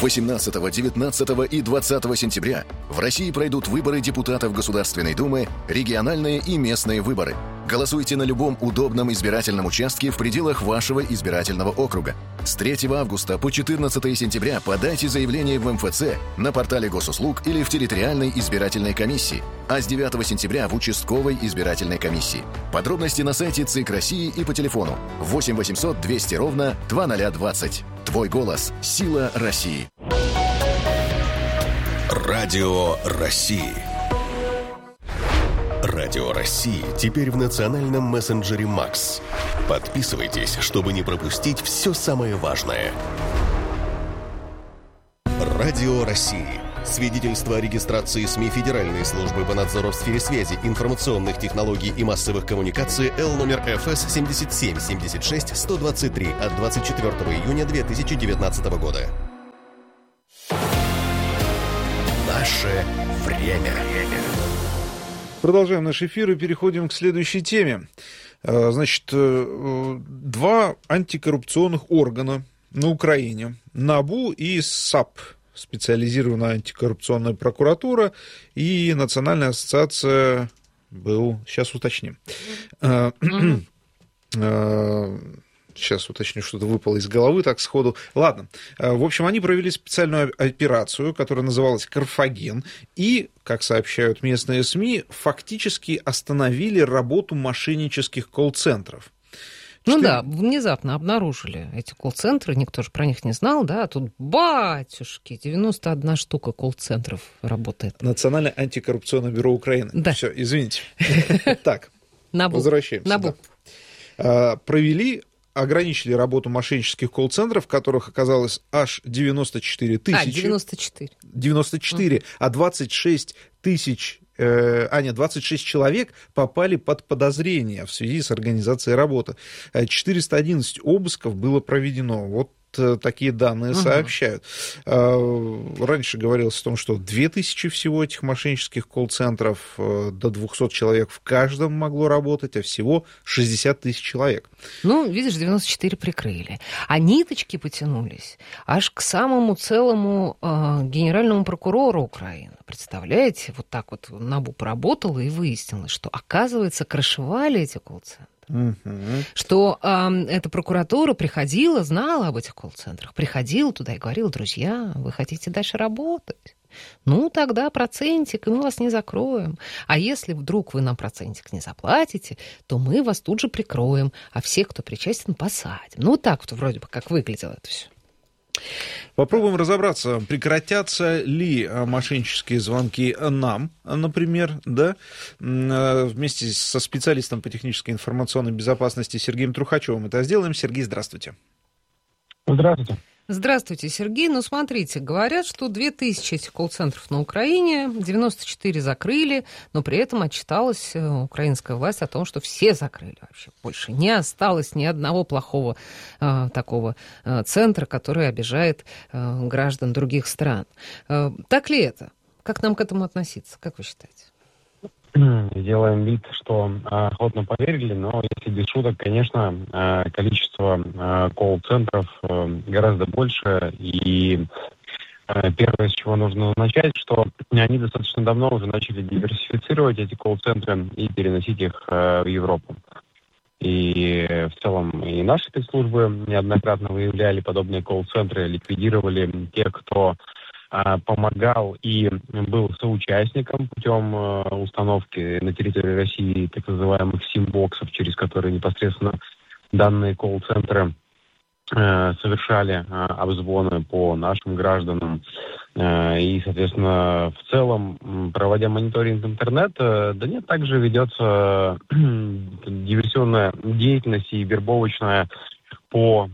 18, 19 и 20 сентября в России пройдут выборы депутатов Государственной Думы, региональные и местные выборы. Голосуйте на любом удобном избирательном участке в пределах вашего избирательного округа. С 3 августа по 14 сентября подайте заявление в МФЦ, на портале Госуслуг или в территориальной избирательной комиссии, а с 9 сентября в участковой избирательной комиссии. Подробности на сайте ЦИК России и по телефону 8 800 200 ровно 2020. Твой голос – сила России. Радио России. Радио России теперь в национальном мессенджере МАКС. Подписывайтесь, чтобы не пропустить все самое важное. Радио России. Свидетельство о регистрации СМИ Федеральной службы по надзору в сфере связи, информационных технологий и массовых коммуникаций Л номер ФС 77-76-123 от 24 июня 2019 года. Наше время. Продолжаем наш эфир и переходим к следующей теме. Значит, 2 антикоррупционных органа на Украине, НАБУ и САП, специализированная антикоррупционная прокуратура, и Национальная ассоциация, сейчас уточним. Сейчас уточню, что-то выпало из головы так сходу. Ладно. В общем, они провели специальную операцию, которая называлась «Карфаген», и, как сообщают местные СМИ, фактически остановили работу мошеннических колл-центров. Ну да, внезапно обнаружили эти колл-центры, никто же про них не знал, да, а тут, батюшки, 91 штука колл-центров работает. Национальное антикоррупционное бюро Украины. Да. Все, извините. Так, НАБУ. Возвращаемся. Ограничили работу мошеннических колл-центров, в которых оказалось аж 94 тысячи. 94, а 26 тысяч, 26 человек попали под подозрение в связи с организацией работы. 411 обысков было проведено. Вот такие данные сообщают. Раньше говорилось о том, что 2000 всего этих мошеннических колл-центров, до 200 человек в каждом могло работать, а всего 60 тысяч человек. Ну, видишь, 94 прикрыли. А ниточки потянулись аж к самому целому генеральному прокурору Украины. Представляете, вот так вот НАБУ поработала и выяснилось, что, оказывается, крышевали эти колл-центры. Что эта прокуратура приходила, знала об этих колл-центрах, приходила туда и говорила: друзья, вы хотите дальше работать? Ну, тогда процентик, и мы вас не закроем. А если вдруг вы нам процентик не заплатите, то мы вас тут же прикроем, а всех, кто причастен, посадим. Ну, так вот вроде бы как выглядело это все. Попробуем разобраться, прекратятся ли мошеннические звонки нам, например, да, вместе со специалистом по технической и информационной безопасности Сергеем Трухачевым это сделаем. Сергей, здравствуйте. Здравствуйте. Здравствуйте, Сергей. Ну, смотрите, говорят, что 2000 этих колл-центров на Украине, 94 закрыли, но при этом отчиталась украинская власть о том, что все закрыли вообще. Больше не осталось ни одного плохого такого центра, который обижает граждан других стран. Так ли это? Как нам к этому относиться? Как вы считаете? Делаем вид, что охотно поверили, но если без шуток, конечно, количество колл-центров гораздо больше. И первое, с чего нужно начать, что они достаточно давно уже начали диверсифицировать эти колл-центры и переносить их в Европу. И в целом и наши спецслужбы неоднократно выявляли подобные колл-центры, ликвидировали тех, кто помогал и был соучастником путем установки на территории России так называемых сим-боксов, через которые непосредственно данные колл-центры совершали обзвоны по нашим гражданам. И, соответственно, в целом, проводя мониторинг интернета, да нет, также ведется диверсионная деятельность и вербовочная по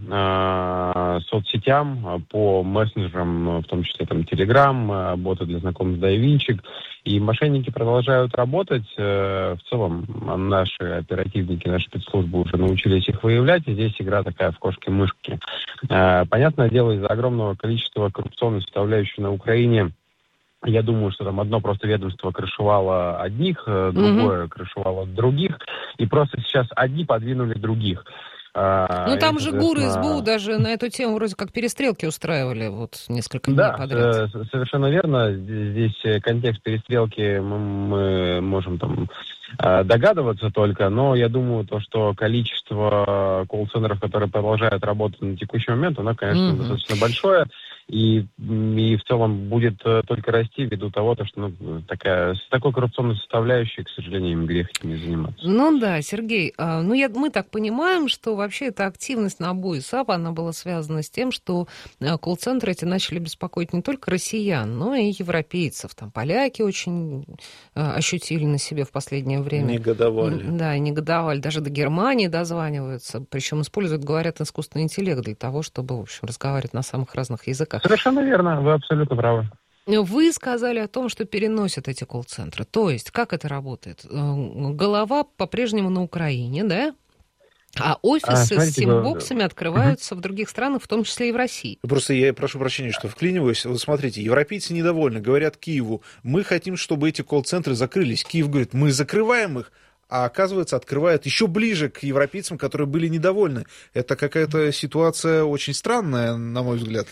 соцсетям, по мессенджерам, в том числе там Telegram, боты для знакомств Дайвинчик. И мошенники продолжают работать. В целом наши оперативники, наши спецслужбы уже научились их выявлять. И здесь игра такая в кошки-мышки. Понятное дело, из-за огромного количества коррупционной составляющей на Украине, я думаю, что там одно просто ведомство крышевало одних, другое крышевало других. И просто сейчас одни подвинули других. Ну, там же ГУР и СБУ даже на эту тему вроде как перестрелки устраивали вот несколько дней подряд. Да, совершенно верно. Здесь контекст перестрелки мы можем там догадываться только, но я думаю, что количество колл-центров, которые продолжают работать на текущий момент, оно, конечно, достаточно большое. И в целом будет только расти ввиду того, что с такой коррупционной составляющей, к сожалению, им грех этим не заниматься. Ну да, Сергей, мы так понимаем, что вообще эта активность на обои САП, она была связана с тем, что колл-центры эти начали беспокоить не только россиян, но и европейцев. Там поляки очень ощутили на себе в последнее время. Негодовали. Да, негодовали. Даже до Германии дозваниваются. Причем используют, говорят, искусственный интеллект для того, чтобы, в общем, разговаривать на самых разных языках. Совершенно верно, вы абсолютно правы. Вы сказали о том, что переносят эти колл-центры. То есть, как это работает? Голова по-прежнему на Украине, да? А офисы с симбоксами открываются в других странах, в том числе и в России. Просто я прошу прощения, что вклиниваюсь. Вот смотрите, европейцы недовольны, говорят Киеву, мы хотим, чтобы эти колл-центры закрылись. Киев говорит, мы закрываем их. А оказывается, открывает еще ближе к европейцам, которые были недовольны. Это какая-то ситуация очень странная, на мой взгляд.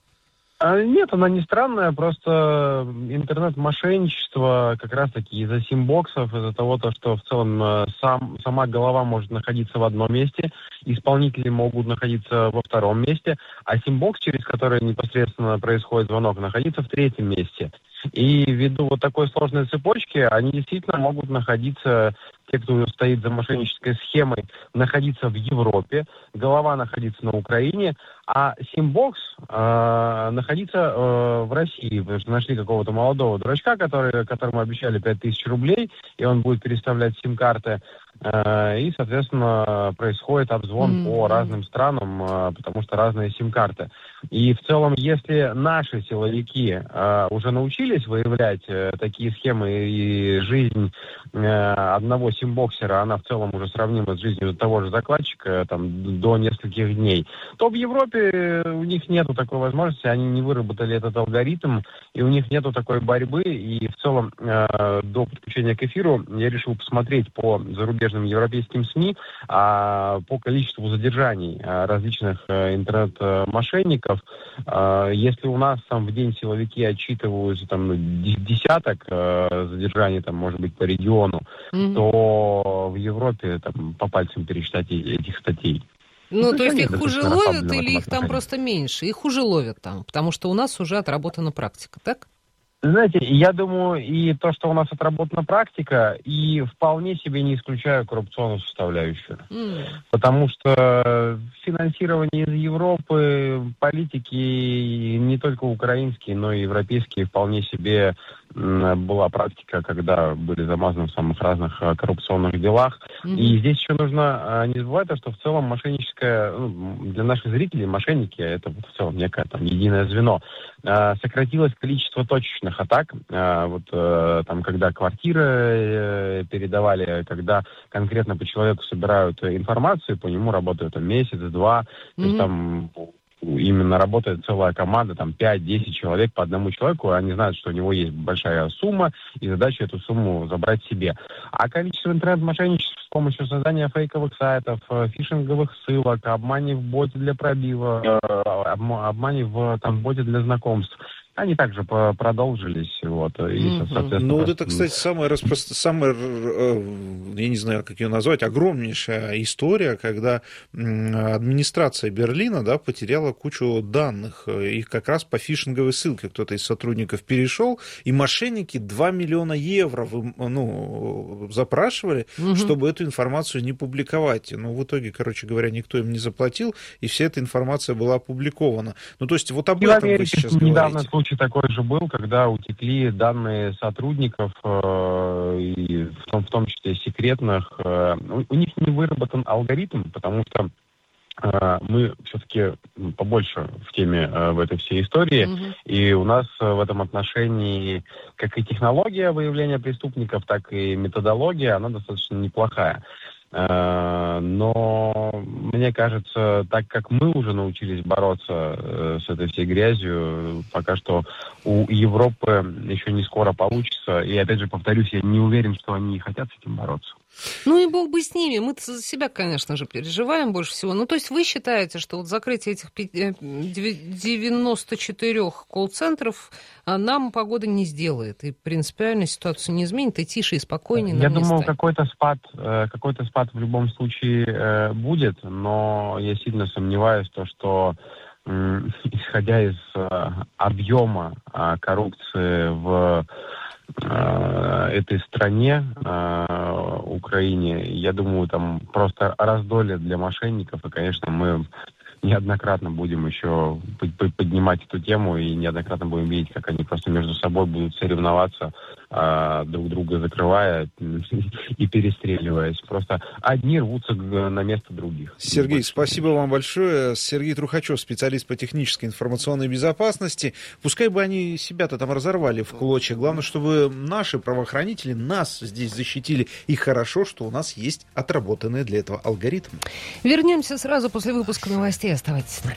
Нет, она не странная, просто интернет-мошенничество как раз-таки из-за симбоксов, из-за того, что в целом сама голова может находиться в одном месте, исполнители могут находиться во втором месте, а симбокс, через который непосредственно происходит звонок, находится в третьем месте. И ввиду вот такой сложной цепочки, они действительно могут находиться, те, кто стоит за мошеннической схемой, находиться в Европе, голова находится на Украине, а симбокс находиться в России, потому что нашли какого-то молодого дурачка, которому обещали 5000 рублей, и он будет переставлять сим-карты, и, соответственно, происходит обзвон по разным странам, потому что разные сим-карты. И в целом, если наши силовики уже научились выявлять такие схемы, и жизнь одного симбоксера, она в целом уже сравнима с жизнью того же закладчика там, до нескольких дней, то в Европе у них нету такой возможности, они не выработали этот алгоритм, и у них нету такой борьбы, и в целом до подключения к эфиру я решил посмотреть по зарубежным европейским СМИ по количеству задержаний различных интернет-мошенников. Если у нас там в день силовики отчитываются там десяток задержаний, там, может быть, по региону, то в Европе там по пальцам пересчитать этих статей. Ну, то есть их хуже ловят или их там просто меньше? Их хуже ловят там, потому что у нас уже отработана практика, так? Знаете, я думаю, и то, что у нас отработана практика, и вполне себе не исключаю коррупционную составляющую. Потому что финансирование из Европы, политики не только украинские, но и европейские, вполне себе была практика, когда были замазаны в самых разных коррупционных делах. И здесь еще нужно не забывать, что в целом мошенническое, для наших зрителей мошенники, это в целом некое там единое звено. Сократилось количество точечных атак, там, когда квартиры передавали, когда конкретно по человеку собирают информацию, по нему работают там месяц-два, то есть там именно работает целая команда, там 5-10 человек по одному человеку, они знают, что у него есть большая сумма, и задача эту сумму забрать себе. А количество интернет-мошенничеств с помощью создания фейковых сайтов, фишинговых ссылок, обманей в боте для пробива, обманей в боте для знакомств, они также продолжились. Ну, вот это, кстати, самая, я не знаю, как ее назвать, огромнейшая история, когда администрация Берлина, да, потеряла кучу данных. Их как раз по фишинговой ссылке кто-то из сотрудников перешел, и мошенники 2 миллиона евро запрашивали, чтобы эту информацию не публиковать. Но в итоге, короче говоря, никто им не заплатил, и вся эта информация была опубликована. Ну, то есть вот об этом вы сейчас говорите. Случай такой же был, когда утекли данные сотрудников, и в том числе секретных. У них не выработан алгоритм, потому что мы все-таки побольше в теме в этой всей истории, и у нас в этом отношении как и технология выявления преступников, так и методология, она достаточно неплохая. Но мне кажется, так как мы уже научились бороться с этой всей грязью, пока что у Европы еще не скоро получится. И опять же, повторюсь, я не уверен, что они хотят с этим бороться. Ну и бог бы с ними. Мы-то за себя, конечно же, переживаем больше всего. Ну, то есть вы считаете, что вот закрытие этих 94 колл-центров нам погода не сделает, и принципиально ситуацию не изменит, и тише, и спокойнее нам Я не думаю, станет? какой-то спад в любом случае будет, но я сильно сомневаюсь, что исходя из объема коррупции в этой стране, Украине, я думаю, там просто раздолье для мошенников, и, конечно, мы неоднократно будем еще поднимать эту тему, и неоднократно будем видеть, как они просто между собой будут соревноваться, друг друга закрывая и перестреливаясь. Просто одни рвутся на место других. Сергей, спасибо вам большое. Сергей Трухачев, специалист по технической информационной безопасности. Пускай бы они себя-то там разорвали в клочья. Главное, чтобы наши правоохранители нас здесь защитили. И хорошо, что у нас есть отработанные для этого алгоритмы. Вернемся сразу после выпуска новостей. Оставайтесь с нами.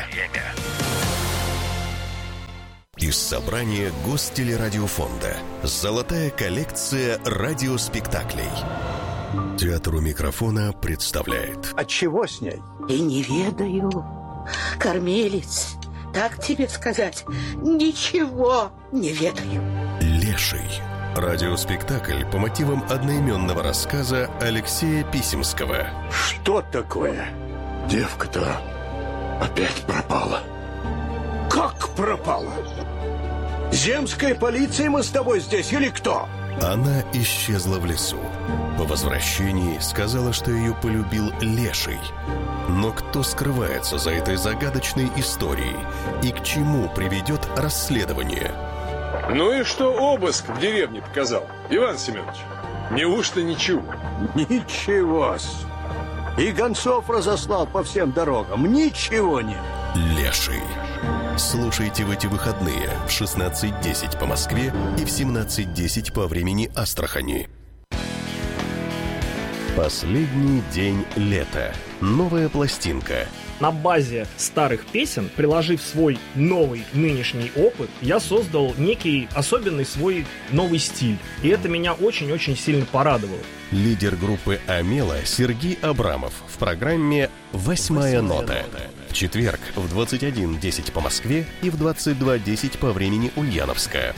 Из собрания Гостелерадиофонда. Золотая коллекция радиоспектаклей. Театр у микрофона представляет. А чего с ней? И не ведаю. Кормилец, так тебе сказать, ничего не ведаю. Леший. Радиоспектакль по мотивам одноименного рассказа Алексея Писемского. Что такое? Девка-то опять пропала. Как пропала? Земская полиция мы с тобой здесь или кто? Она исчезла в лесу. По возвращении сказала, что ее полюбил Леший. Но кто скрывается за этой загадочной историей и к чему приведет расследование? Ну и что обыск в деревне показал, Иван Семенович? Неужто ничего? Ничего-с. И гонцов разослал по всем дорогам. Ничего нет. Леший. Слушайте в эти выходные в 16:10 по Москве и в 17:10 по времени Астрахани. Последний день лета. Новая пластинка. На базе старых песен, приложив свой новый нынешний опыт, я создал некий особенный свой новый стиль. И это меня очень-очень сильно порадовало. Лидер группы «Амела» Сергей Абрамов в программе «Восьмая нота». В четверг в 21:10 по Москве и в 22:10 по времени Ульяновска.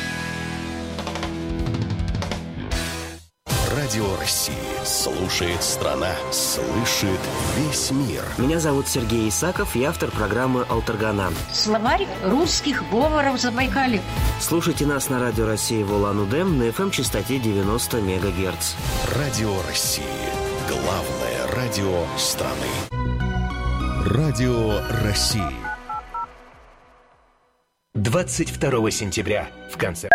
Радио России. Слушает страна. Слышит весь мир. Меня зовут Сергей Исаков, я автор программы «Алтаргана». Словарь русских говоров Забайкалья. Слушайте нас на Радио России в Улан-Удэ на FM-частоте 90 МГц. Радио России. Главное радио страны. Радио России. 22 сентября в конце.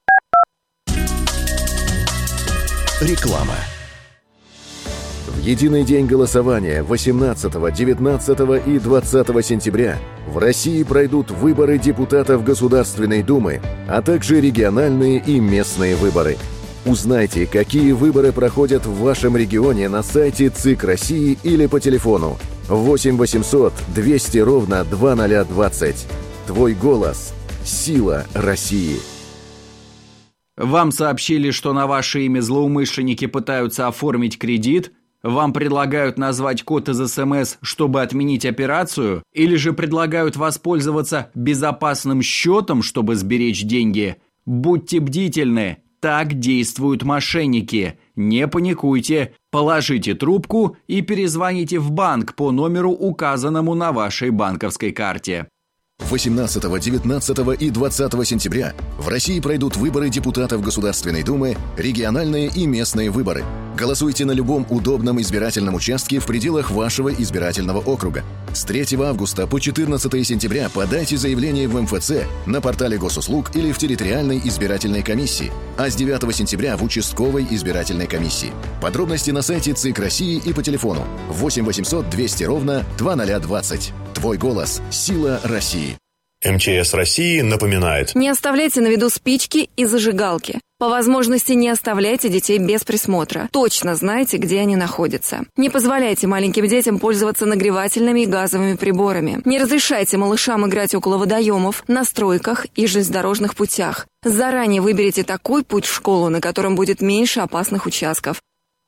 Реклама. В единый день голосования 18, 19 и 20 сентября в России пройдут выборы депутатов Государственной Думы, а также региональные и местные выборы. Узнайте, какие выборы проходят в вашем регионе на сайте ЦИК России или по телефону 8 800 200 ровно 2020. Твой голос – сила России. Вам сообщили, что на ваше имя злоумышленники пытаются оформить кредит? Вам предлагают назвать код из СМС, чтобы отменить операцию? Или же предлагают воспользоваться безопасным счетом, чтобы сберечь деньги? Будьте бдительны, так действуют мошенники. Не паникуйте, положите трубку и перезвоните в банк по номеру, указанному на вашей банковской карте. 18, 19 и 20 сентября в России пройдут выборы депутатов Государственной Думы, региональные и местные выборы. Голосуйте на любом удобном избирательном участке в пределах вашего избирательного округа. С 3 августа по 14 сентября подайте заявление в МФЦ, на портале госуслуг или в территориальной избирательной комиссии, а с 9 сентября в участковой избирательной комиссии. Подробности на сайте ЦИК России и по телефону 8 800 200 ровно 2020. Твой голос – сила России. МЧС России напоминает. Не оставляйте на виду спички и зажигалки. По возможности не оставляйте детей без присмотра. Точно знайте, где они находятся. Не позволяйте маленьким детям пользоваться нагревательными и газовыми приборами. Не разрешайте малышам играть около водоемов, на стройках и железнодорожных путях. Заранее выберите такой путь в школу, на котором будет меньше опасных участков.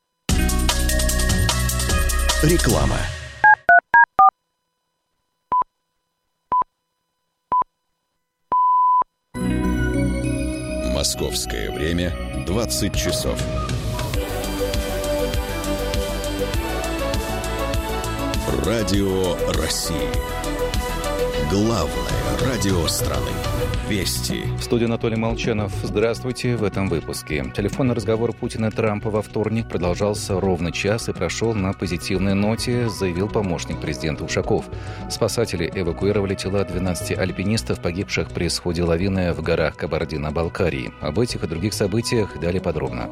Реклама. Московское время 20 часов. Радио России. Главное радио страны. Вести. В студии Анатолий Молчанов. Здравствуйте. В этом выпуске. Телефонный разговор Путина и Трампа во вторник продолжался ровно час и прошел на позитивной ноте, заявил помощник президента Ушаков. Спасатели эвакуировали тела 12 альпинистов, погибших при сходе лавины в горах Кабардино-Балкарии. Об этих и других событиях далее подробно.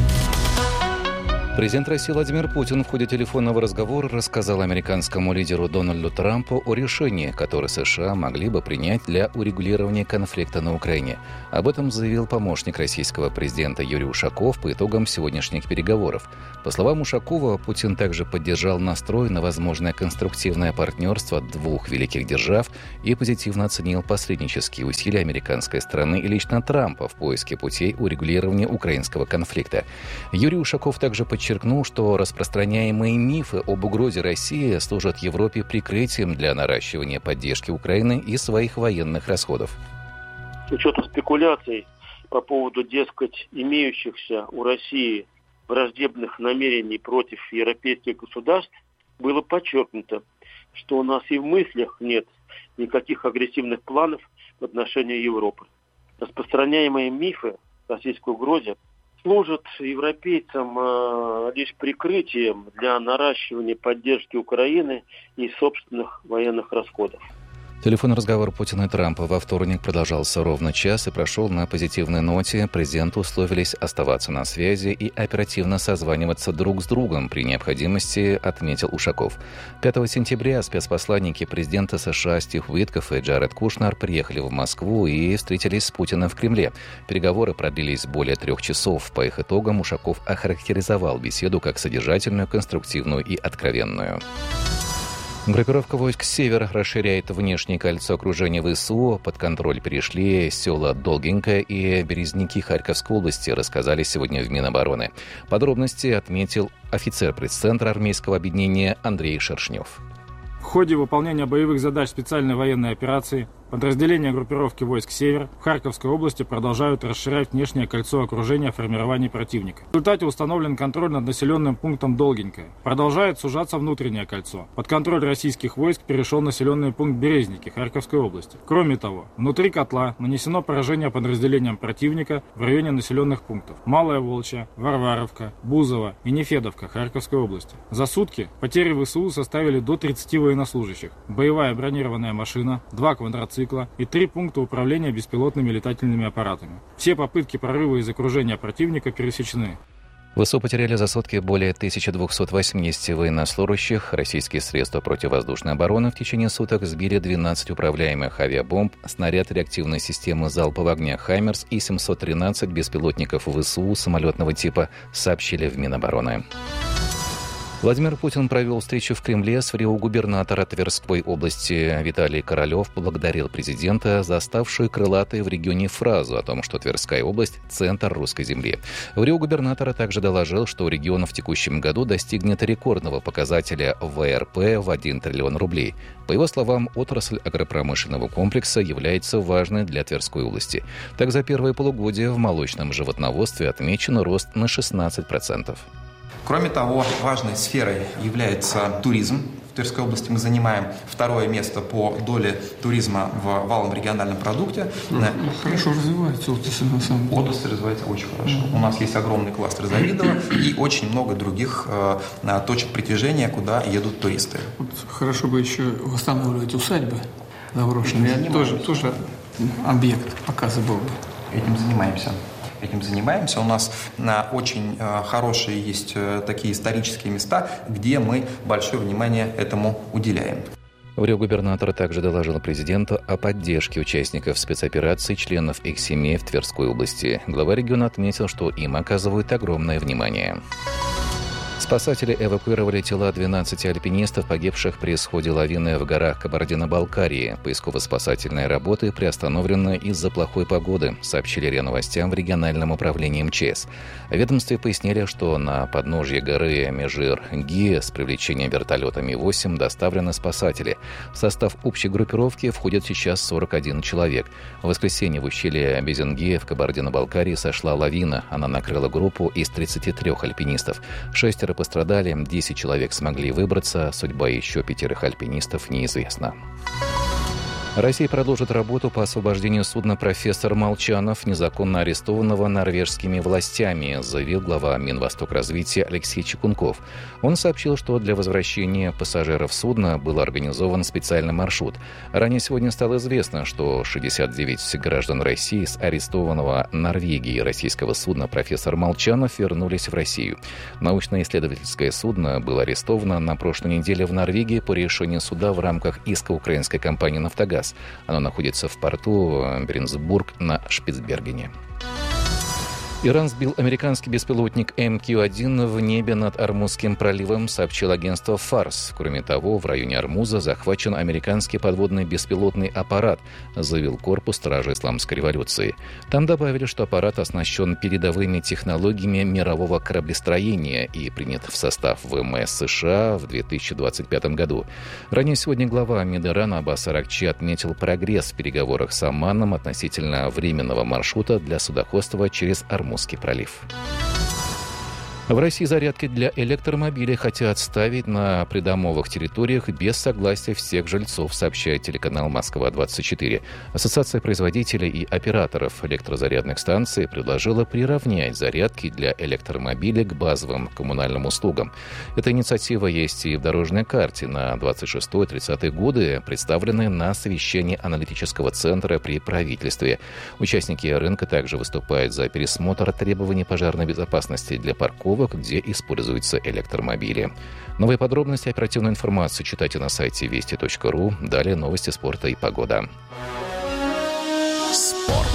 Президент России Владимир Путин в ходе телефонного разговора рассказал американскому лидеру Дональду Трампу о решении, которое США могли бы принять для урегулирования конфликта на Украине. Об этом заявил помощник российского президента Юрий Ушаков по итогам сегодняшних переговоров. По словам Ушакова, Путин также поддержал настрой на возможное конструктивное партнерство двух великих держав и позитивно оценил посреднические усилия американской стороны и лично Трампа в поиске путей урегулирования украинского конфликта. Юрий Ушаков также подчеркнул, что распространяемые мифы об угрозе России служат Европе прикрытием для наращивания поддержки Украины и своих военных расходов. С учетом спекуляций по поводу, дескать, имеющихся у России враждебных намерений против европейских государств, было подчеркнуто, что у нас и в мыслях нет никаких агрессивных планов в отношении Европы. Распространяемые мифы о российской угрозе служат европейцам лишь прикрытием для наращивания поддержки Украины и собственных военных расходов. Телефонный разговор Путина и Трампа во вторник продолжался ровно час и прошел на позитивной ноте. Президенты условились оставаться на связи и оперативно созваниваться друг с другом при необходимости, отметил Ушаков. 5 сентября спецпосланники президента США Стив Уитков и Джаред Кушнер приехали в Москву и встретились с Путиным в Кремле. Переговоры продлились более 3 часов. По их итогам Ушаков охарактеризовал беседу как содержательную, конструктивную и откровенную. Группировка войск «Север» расширяет внешнее кольцо окружения ВСУ. Под контроль перешли села Долгинка и Березники Харьковской области, рассказали сегодня в Минобороны. Подробности отметил офицер пресс-центра армейского объединения Андрей Шершнев. В ходе выполнения боевых задач специальной военной операции подразделения группировки войск «Север» в Харьковской области продолжают расширять внешнее кольцо окружения формирований противника. В результате установлен контроль над населенным пунктом Долгинка. Продолжает сужаться внутреннее кольцо. Под контроль российских войск перешел населенный пункт Березники Харьковской области. Кроме того, внутри котла нанесено поражение подразделениям противника в районе населенных пунктов Малая Волчья, Варваровка, Бузово и Нефедовка Харьковской области. За сутки потери ВСУ составили до 30 военнослужащих, боевая бронированная машина, 2 квадроцикла и 3 пункта управления беспилотными летательными аппаратами. Все попытки прорыва из окружения противника пересечены. ВСУ потеряли за сутки более 1280 военнослужащих. Российские средства противовоздушной обороны в течение суток сбили 12 управляемых авиабомб, снаряд реактивной системы залпового огня «Хаймерс» и 713 беспилотников ВСУ самолетного типа, сообщили в Минобороны. Владимир Путин провел встречу в Кремле с губернатора Тверской области. Виталий Королев поблагодарил президента за ставшую крылатой в регионе фразу о том, что Тверская область – центр русской земли. Губернатора также доложил, что регион в текущем году достигнет рекордного показателя ВРП в 1 триллион рублей. По его словам, отрасль агропромышленного комплекса является важной для Тверской области. Так, за первое полугодие в молочном животноводстве отмечен рост на 16%. Кроме того, важной сферой является туризм. В Тверской области мы занимаем 2-е место по доле туризма в валовом региональном продукте. Хорошо развивается отрасль, на самом деле. Отрасль развивается очень хорошо. У нас есть огромный кластер Завидово и очень много других точек притяжения, куда едут туристы. Вот хорошо бы еще восстанавливать усадьбы заброшенные. Тоже объект показа был бы. Этим занимаемся. У нас очень хорошие есть такие исторические места, где мы большое внимание этому уделяем. В Рио губернатор также доложил президенту о поддержке участников спецоперации, членов их семей в Тверской области. Глава региона отметил, что им оказывают огромное внимание. Спасатели эвакуировали тела 12 альпинистов, погибших при сходе лавины в горах Кабардино-Балкарии. Поисково-спасательные работы приостановлены из-за плохой погоды, сообщили РИА Новостям в региональном управлении МЧС. В ведомстве пояснили, что на подножье горы Межир-Ги с привлечением вертолета Ми-8 доставлены спасатели. В состав общей группировки входит сейчас 41 человек. В воскресенье в ущелье Безенги в Кабардино-Балкарии сошла лавина. Она накрыла группу из 33 альпинистов. 6 пострадали, 10 человек смогли выбраться, судьба еще 5 альпинистов неизвестна. Россия продолжит работу по освобождению судна «Профессор Молчанов», незаконно арестованного норвежскими властями, заявил глава Минвостокразвития Алексей Чекунков. Он сообщил, что для возвращения пассажиров судна был организован специальный маршрут. Ранее сегодня стало известно, что 69 граждан России с арестованного Норвегией российского судна «Профессор Молчанов» вернулись в Россию. Научно-исследовательское судно было арестовано на прошлой неделе в Норвегии по решению суда в рамках иска украинской компании «Нафтогаз». Оно находится в порту Бринсбург на Шпицбергене. Иран сбил американский беспилотник МК-1 в небе над Ормузским проливом, сообщил агентство «Фарс». Кроме того, в районе Ормуза захвачен американский подводный беспилотный аппарат, заявил корпус Стражи Исламской революции. Там добавили, что аппарат оснащен передовыми технологиями мирового кораблестроения и принят в состав ВМС США в 2025 году. Ранее сегодня глава МИД Ирана Аббас Аракчи отметил прогресс в переговорах с Оманом относительно временного маршрута для судоходства через Ормузский пролив. В России зарядки для электромобилей хотят ставить на придомовых территориях без согласия всех жильцов, сообщает телеканал «Москва-24». Ассоциация производителей и операторов электрозарядных станций предложила приравнять зарядки для электромобилей к базовым коммунальным услугам. Эта инициатива есть и в дорожной карте на 26-30 годы, представленной на совещании аналитического центра при правительстве. Участники рынка также выступают за пересмотр требований пожарной безопасности для парковок, где используются электромобили. Новые подробности и оперативную информацию читайте на сайте вести.ру. Далее новости спорта и погода. Спорт.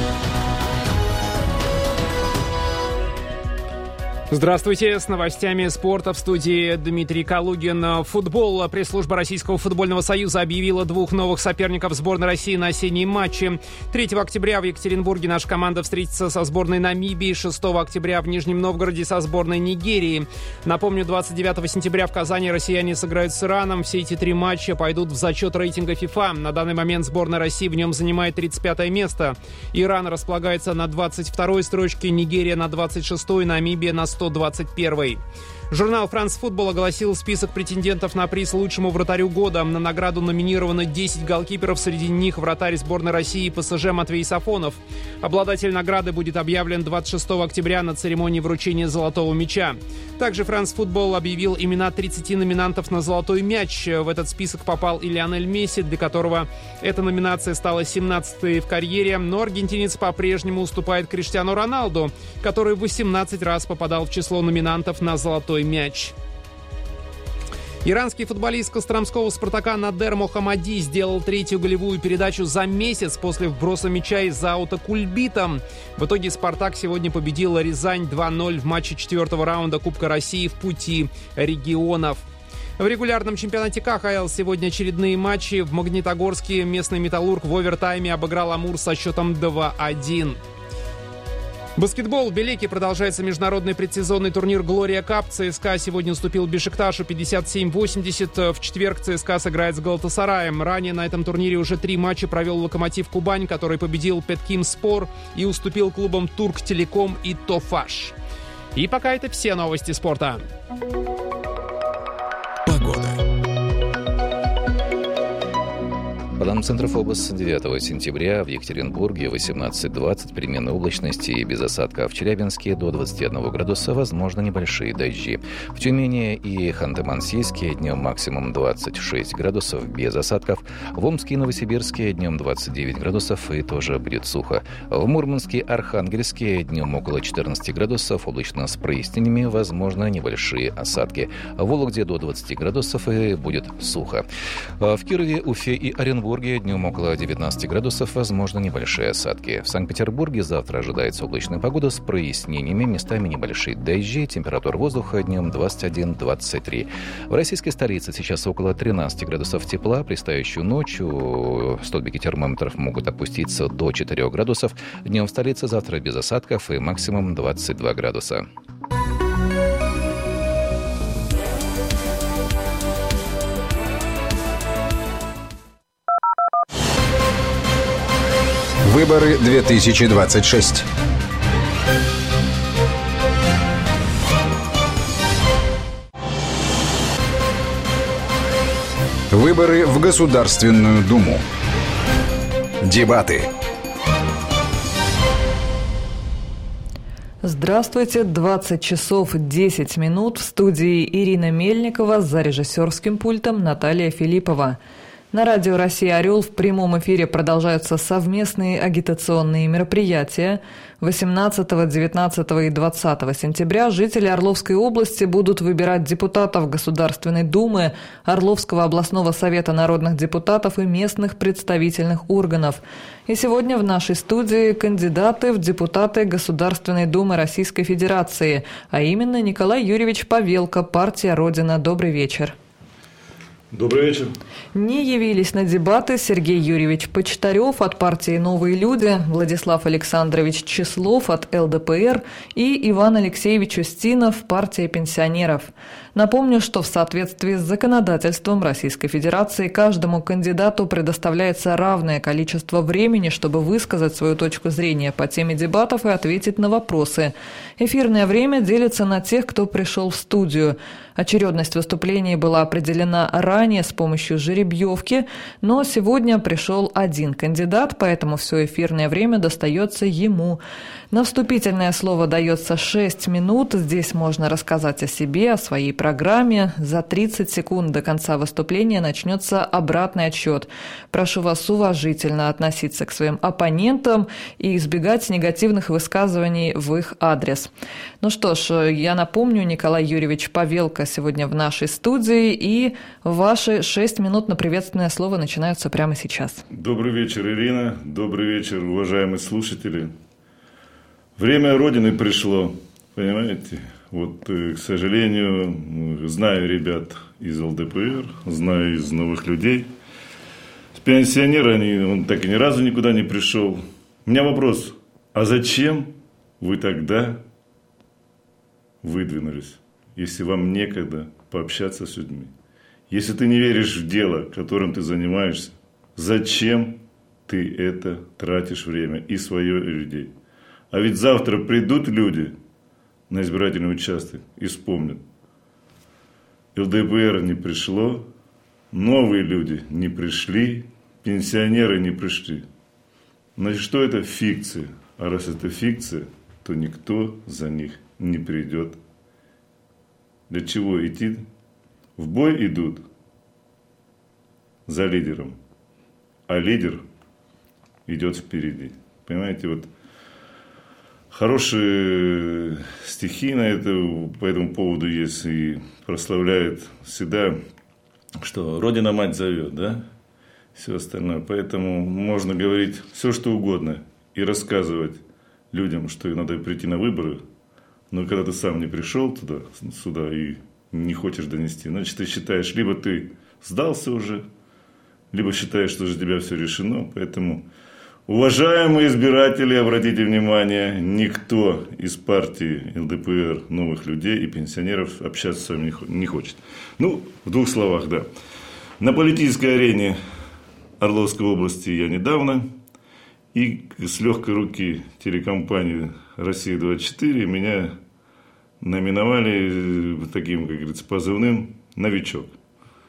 Здравствуйте, с новостями спорта в студии Дмитрий Калугин. Футбол. Пресс-служба Российского футбольного союза объявила 2 новых соперников сборной России на осенние матчи. 3 октября в Екатеринбурге наша команда встретится со сборной Намибии, 6 октября в Нижнем Новгороде со сборной Нигерии. Напомню, 29 сентября в Казани россияне сыграют с Ираном. Все эти 3 матча пойдут в зачет рейтинга FIFA. На данный момент сборная России в нем занимает 35 место. Иран располагается на 22-й строчке, Нигерия на 26-й, Намибия на 121-й. Журнал «France Football» огласил список претендентов на приз лучшему вратарю года. На награду номинировано 10 голкиперов, среди них вратарь сборной России ПСЖ Матвей Сафонов. Обладатель награды будет объявлен 26 октября на церемонии вручения «Золотого мяча». Также «France Football» объявил имена 30 номинантов на «Золотой мяч». В этот список попал и Лионель Месси, для которого эта номинация стала 17-й в карьере. Но аргентинец по-прежнему уступает Криштиану Роналду, который 18 раз попадал в число номинантов на «Золотой мяч». Иранский футболист костромского «Спартака» Надер Мохаммади сделал 3-ю голевую передачу за месяц после вброса мяча из аута Кульбита. В итоге «Спартак» сегодня победил Рязань 2-0 в матче 4-го раунда Кубка России в пути регионов. В регулярном чемпионате КХЛ сегодня очередные матчи. В Магнитогорске местный «Металлург» в овертайме обыграл «Амур» со счетом 2-1. Баскетбол. В Белеке продолжается международный предсезонный турнир «Глория Кап». ЦСКА сегодня уступил Бешикташу 57-80. В четверг ЦСКА сыграет с Галатасараем. Ранее на этом турнире уже 3 матча провел «Локомотив Кубань», который победил Петкимспор и уступил клубам Турктелеком и Тофаш. И пока это все новости спорта. Погода. По данным Центра ФОБОС, 9 сентября в Екатеринбурге 18-20 переменной облачности и без осадков. В Челябинске до 21 градуса возможно небольшие дожди. В Тюмени и Ханты-Мансийске днем максимум 26 градусов без осадков. В Омске и Новосибирске днем 29 градусов и тоже будет сухо. В Мурманске, Архангельске днем около 14 градусов, облачно с прояснениями, возможно небольшие осадки. В Вологде до 20 градусов и будет сухо. В Кирове, Уфе и Оренбурге днем около 19 градусов, возможно небольшие осадки. В Санкт-Петербурге завтра ожидается облачная погода с прояснениями, местами небольшие дожди, температура воздуха днем 21-23. В российской столице сейчас около 13 градусов тепла, предстоящую ночью столбики термометров могут опуститься до 4 градусов. Днем в столице завтра без осадков и максимум 22 градуса. Выборы 2026. Выборы в Государственную Думу. Дебаты. Здравствуйте, 20 часов 10 минут. В студии Ирина Мельникова, за режиссерским пультом Наталья Филиппова. На радио «Россия Орел» в прямом эфире продолжаются совместные агитационные мероприятия. 18, 19 и 20 сентября жители Орловской области будут выбирать депутатов Государственной Думы, Орловского областного совета народных депутатов и местных представительных органов. И сегодня в нашей студии кандидаты в депутаты Государственной Думы Российской Федерации, а именно Николай Юрьевич Павелко, партия «Родина». Добрый вечер. Добрый вечер. Не явились на дебаты Сергей Юрьевич Почтарев от партии «Новые люди», Владислав Александрович Числов от ЛДПР и Иван Алексеевич Устинов, партия пенсионеров. Напомню, что в соответствии с законодательством Российской Федерации каждому кандидату предоставляется равное количество времени, чтобы высказать свою точку зрения по теме дебатов и ответить на вопросы. Эфирное время делится на тех, кто пришел в студию. Очередность выступлений была определена ранее с помощью жеребьевки, но сегодня пришел один кандидат, поэтому все эфирное время достается ему. На вступительное слово дается 6 минут. Здесь можно рассказать о себе, о своей программе. За 30 секунд до конца выступления начнется обратный отсчет. Прошу вас уважительно относиться к своим оппонентам и избегать негативных высказываний в их адрес. Ну что ж, я напомню, Николай Юрьевич Павелко сегодня в нашей студии, и ваши 6 минут на приветственное слово начинаются прямо сейчас. Добрый вечер, Ирина. Добрый вечер, уважаемые слушатели. Время Родины пришло, понимаете? Вот, к сожалению, знаю ребят из ЛДПР, знаю из новых людей. Пенсионер, он так и ни разу никуда не пришел. У меня вопрос, а зачем вы тогда выдвинулись, если вам некогда пообщаться с людьми? Если ты не веришь в дело, которым ты занимаешься, зачем ты это тратишь время и свое, и людей? А ведь завтра придут люди на избирательный участок и вспомнят. ЛДПР не пришло, новые люди не пришли, пенсионеры не пришли. Значит, что это? Фикция. А раз это фикция, то никто за них не придет. Для чего идти? В бой идут за лидером, а лидер идет впереди. Понимаете, вот хорошие стихи по этому поводу есть и прославляют всегда, что Родина-мать зовет, да? Все остальное. Поэтому можно говорить все, что угодно и рассказывать людям, что надо прийти на выборы. Но когда ты сам не пришел сюда и не хочешь донести, значит, ты считаешь, либо ты сдался уже, либо считаешь, что за тебя все решено. Поэтому, уважаемые избиратели, обратите внимание, никто из партии ЛДПР, новых людей и пенсионеров общаться с вами не хочет. Ну, в двух словах, да. На политической арене Орловской области я недавно, и с легкой руки телекомпании «Россия-24» меня номиновали таким, как говорится, позывным «Новичок».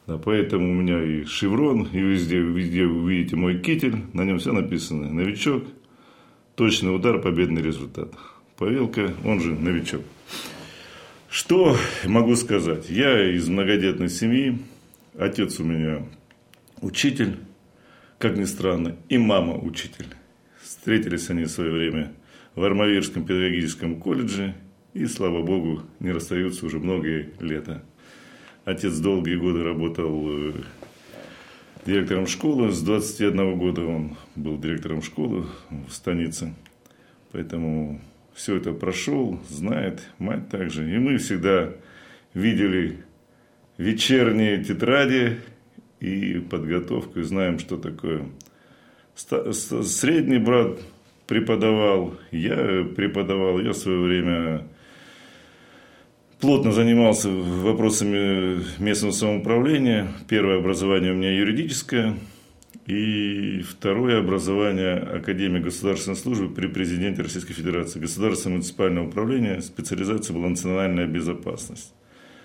Да, поэтому у меня и шеврон, и везде вы видите мой китель, на нем все написано. Новичок, точный удар, победный результат. Павелка, он же новичок. Что могу сказать? Я из многодетной семьи, отец у меня учитель, как ни странно, и мама учитель. Встретились они в свое время в Армавирском педагогическом колледже и, слава богу, не расстаются уже многие лета. Отец долгие годы работал директором школы, с 21 года он был директором школы в станице, поэтому все это прошел, знает, мать также. И мы всегда видели вечерние тетради и подготовку, и знаем, что такое. Средний брат преподавал, я преподавал, я в свое время плотно занимался вопросами местного самоуправления. Первое образование у меня юридическое, и второе образование Академии государственной службы при президенте Российской Федерации. Государственное муниципальное управление, специализация была национальная безопасность.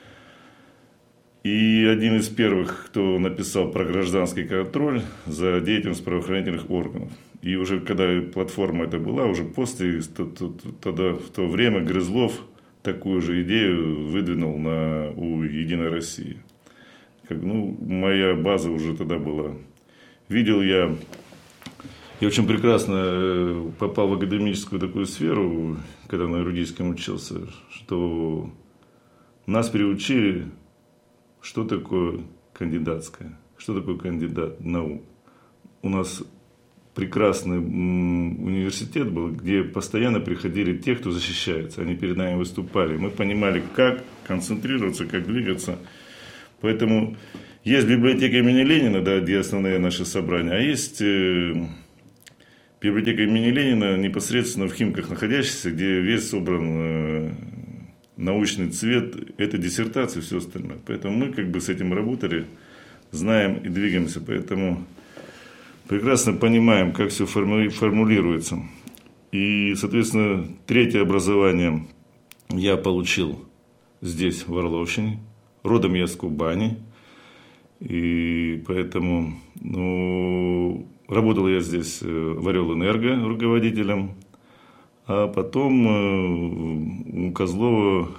И один из первых, кто написал про гражданский контроль за деятельность правоохранительных органов. И уже когда платформа эта была, уже после, тогда в то время Грызлов такую же идею выдвинул у «Единой России». Моя база уже тогда была. Видел я очень прекрасно попал в академическую такую сферу, когда на юридическом учился, что нас приучили, что такое кандидатское, что такое кандидат наук. У нас прекрасный университет был, где постоянно приходили те, кто защищается. Они перед нами выступали. Мы понимали, как концентрироваться, как двигаться. Поэтому есть библиотека имени Ленина, да, где основные наши собрания, а есть библиотека имени Ленина непосредственно в Химках находящаяся, где весь собран научный цвет, это диссертация и все остальное. Поэтому мы с этим работали, знаем и двигаемся. Поэтому прекрасно понимаем, как все формулируется. И, соответственно, третье образование я получил здесь, в Орловщине. Родом я с Кубани. И поэтому работал я здесь в Орелэнерго руководителем. А потом у Козлова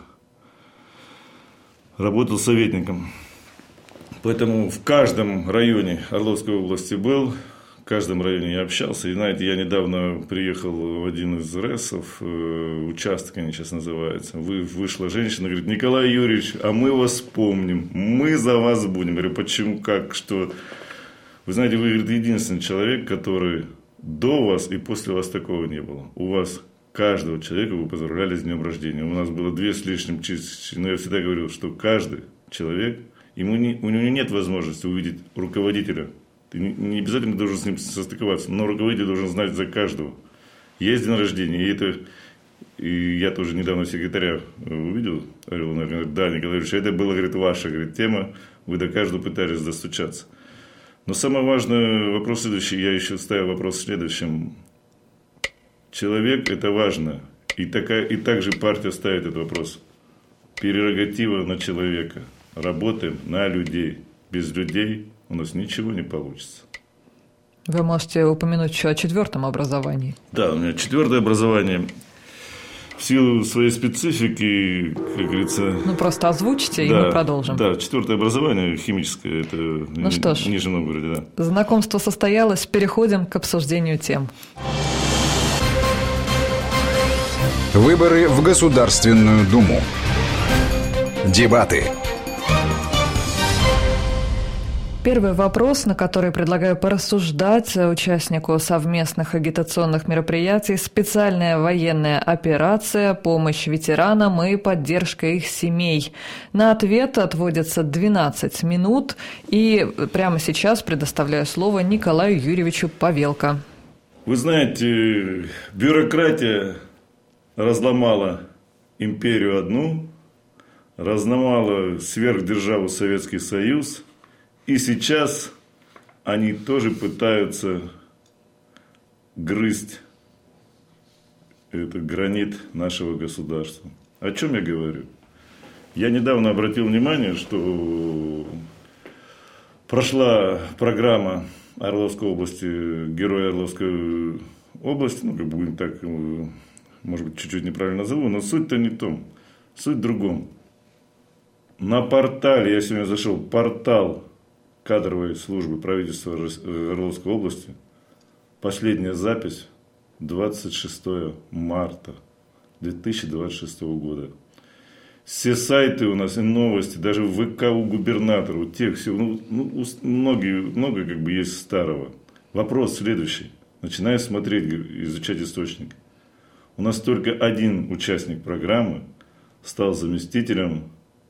работал советником. Поэтому в каждом районе Орловской области был, в каждом районе я общался. И знаете, я недавно приехал в один из РЭСов, участок они сейчас называются. Вышла женщина, говорит: Николай Юрьевич, а мы вас помним, мы за вас будем. Я говорю: почему, как, что? Вы знаете, вы, говорит, единственный человек, который до вас и после вас такого не было. У вас каждого человека вы поздравляли с днем рождения. У нас было 2 с лишним тысячи. Но я всегда говорил, что каждый человек, у него нет возможности увидеть руководителя. Ты не обязательно должен с ним состыковаться, но руководитель должен знать за каждого. Есть день рождения, и я тоже недавно секретаря увидел, говорит: да, Николай Юрьевич, это была, говорит, ваша, говорит, тема, вы до каждого пытались достучаться. Но самый важный вопрос следующий, я еще ставил вопрос следующим. Человек – это важно, и также партия ставит этот вопрос. Прерогатива на человека. Работаем на людей. Без людей у нас ничего не получится. Вы можете упомянуть еще о 4-м образовании. Да, у меня 4-е образование. В силу своей специфики, как говорится... просто озвучите, и мы продолжим. Да, 4-е образование химическое, это в Нижнем Новгороде, да. Знакомство состоялось, переходим к обсуждению тем. Выборы в Государственную Думу. Дебаты. Первый вопрос, на который предлагаю порассуждать участнику совместных агитационных мероприятий: специальная военная операция, помощь ветеранам и поддержка их семей. На ответ отводится 12 минут, и прямо сейчас предоставляю слово Николаю Юрьевичу Павелко. Вы знаете, бюрократия разломала империю одну, разломала сверхдержаву Советский Союз. И сейчас они тоже пытаются грызть этот гранит нашего государства. О чем я говорю? Я недавно обратил внимание, что Прошла программа Орловской области, Герой Орловской области, ну, как бы будем так, может быть, чуть-чуть неправильно назову, но суть-то не в том, суть в другом. На портале, я сегодня зашел, портал кадровой службы правительства Орловской области, последняя запись 26 марта 2026 года. Все сайты у нас и новости, даже в ВК у губернатора, у тех всего, много как бы есть старого. Вопрос следующий. Начиная смотреть, изучать источник. У нас только один участник программы стал заместителем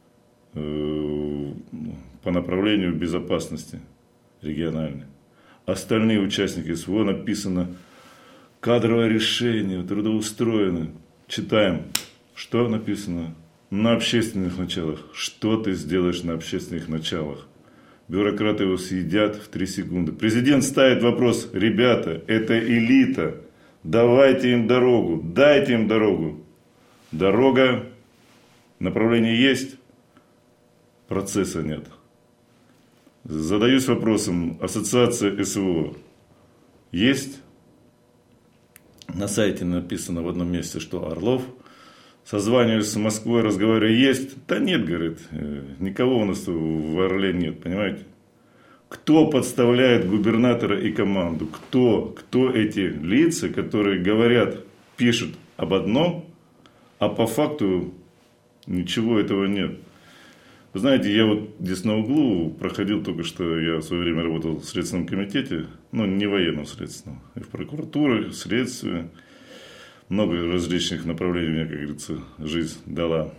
по направлению безопасности региональной. Остальные участники СВО написано кадровое решение, трудоустроены. Читаем, что написано. На общественных началах. Что ты сделаешь на общественных началах? Бюрократы его съедят в 3 секунды. Президент ставит вопрос: ребята, это элита. Давайте им дорогу. Дайте им дорогу. Дорога, направление есть, процесса нет. Задаюсь вопросом: ассоциация СВО есть? На сайте написано в одном месте, что Орлов. Созваниваюсь с Москвой, разговариваю, есть? Да нет, говорит, никого у нас в Орле нет, понимаете? Кто подставляет губернатора и команду? Кто эти лица, которые говорят, пишут об одном, а по факту ничего этого нет? Вы знаете, я вот здесь на углу проходил только что, я в свое время работал в Следственном комитете, ну не военном следственном, и в прокуратуре, в следствии. Много различных направлений мне, как говорится, жизнь дала.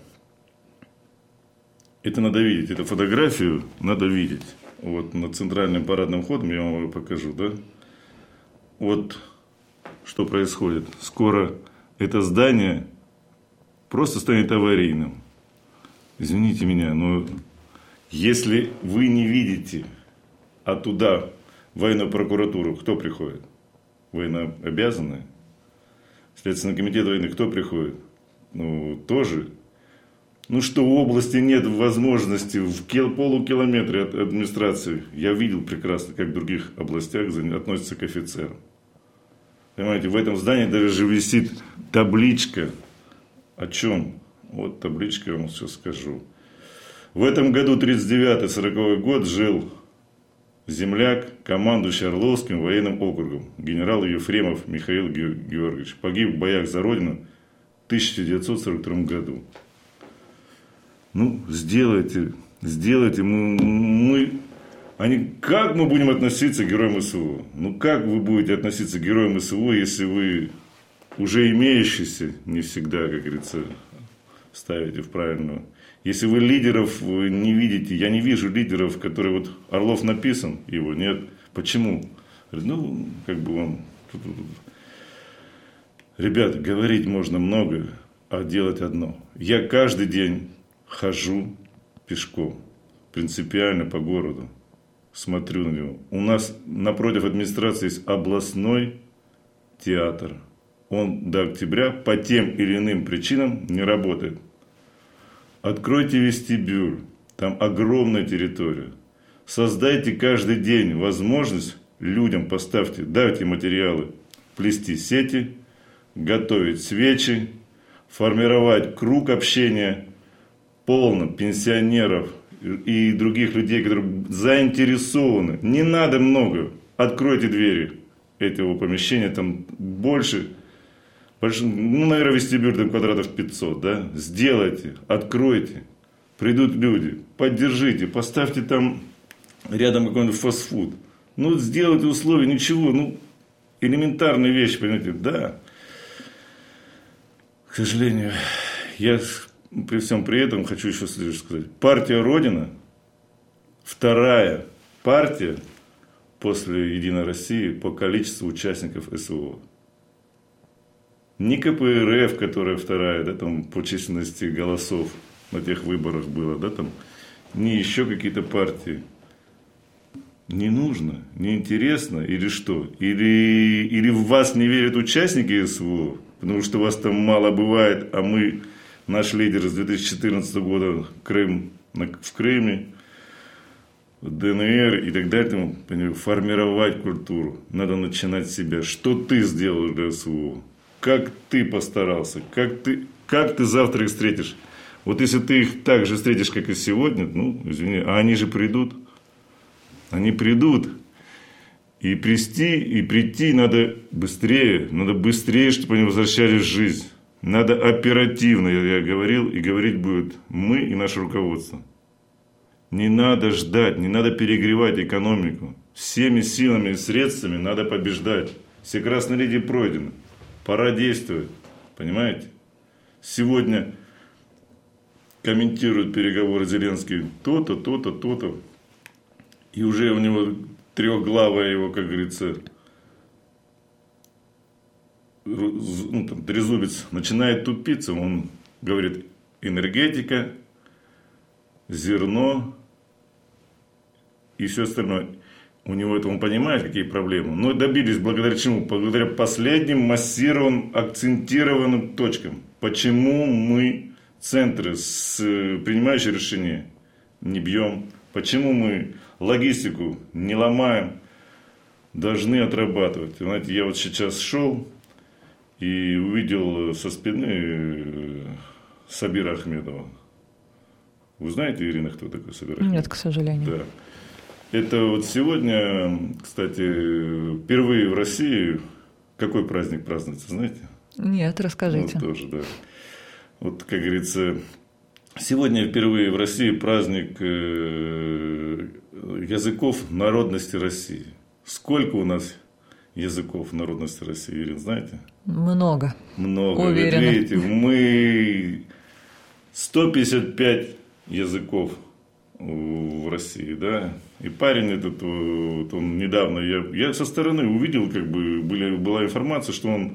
Это надо видеть, эту фотографию надо видеть. Вот над центральным парадным входом, я вам его покажу, да? Вот что происходит. Скоро это здание просто станет аварийным. Извините меня, но если вы не видите, а туда, в военную прокуратуру, кто приходит? Военнообязанные? Следственный комитет военный кто приходит? Ну, тоже. Ну, что в области нет возможности в полукилометре от администрации. Я видел прекрасно, как в других областях относятся к офицерам. Понимаете, в этом здании даже висит табличка. О чем? Вот табличка, я вам сейчас скажу. В этом году, 39-40 год, жил земляк, командующий Орловским военным округом, генерал Ефремов Михаил Георгиевич. Погиб в боях за Родину в 1942 году. Ну, сделайте. Как мы будем относиться к героям СВО? Ну, как вы будете относиться к героям СВО, если вы уже имеющиеся не всегда, как говорится, ставите в правильную. Если вы лидеров не видите, я не вижу лидеров, которые вот Орлов написан, его нет. Почему? Ну, как бы он... Ребят, говорить можно много, а делать одно. Я каждый день хожу пешком, принципиально по городу, смотрю на него. У нас напротив администрации есть областной театр. Он до октября по тем или иным причинам не работает. Откройте вестибюль, там огромная территория. Создайте каждый день возможность людям, поставьте, дайте материалы, плести сети, готовить свечи, формировать круг общения полно пенсионеров и других людей, которые заинтересованы. Не надо много. Откройте двери этого помещения, там больше, ну, наверное, вестибюль там квадратов 500, да? Сделайте, откройте, придут люди, поддержите, поставьте там рядом какой-нибудь фастфуд. Ну, сделайте условия, ничего, ну, элементарные вещи, понимаете, да. К сожалению, я при всем при этом хочу еще следующее сказать. Партия Родина, вторая партия после Единой России по количеству участников СВО. Не КПРФ, которая вторая, да, там, по численности голосов на тех выборах было, да, там, не еще какие-то партии. Не нужно, не интересно или что? Или в вас не верят участники СВО, потому что вас там мало бывает, а мы, наш лидер с 2014 года в Крыме, ДНР и так далее, формировать культуру. Надо начинать с себя. Что ты сделал для СВО? Как ты постарался? Как ты завтра их встретишь? Вот если ты их так же встретишь, как и сегодня, ну, извини, а они же придут. Они придут. И прийти надо быстрее, чтобы они возвращались в жизнь. Надо оперативно, я говорил, и говорить будет мы и наше руководство. Не надо ждать, не надо перегревать экономику. Всеми силами и средствами надо побеждать. Все красные линии пройдены. Пора действовать. Понимаете? Сегодня комментирует переговоры Зеленский то-то, то-то, то-то. И уже у него трехглавая его, как говорится, трезубец начинает тупиться. Он говорит: энергетика, зерно и все остальное. У него это, он понимает, какие проблемы. Но добились благодаря чему? Благодаря последним массированным, акцентированным точкам. Почему мы центры, принимающие решения, не бьем? Почему мы логистику не ломаем? Должны отрабатывать. Знаете, я вот сейчас шел и увидел со спины Сабира Ахмедова. Вы знаете, Ирина, кто такой Сабир Ахмедов? Нет, к сожалению. Да. Это вот сегодня, кстати, впервые в России какой праздник празднуется, знаете? Нет, расскажите. Ну, тоже, да. Вот, как говорится, сегодня впервые в России праздник языков народности России. Сколько у нас языков народности России, Ирина, знаете? Много. Много. Уверена. Вы видите, мы 155 языков в России, да. И парень этот, вот он недавно, я со стороны увидел, как бы была информация, что он